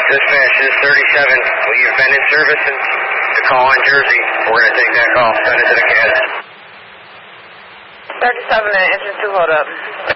Dispatch, this is 37. You've been in service since the call on Jersey. We're going to take that call. Send it to the CAD. 37 and engine 2, hold up.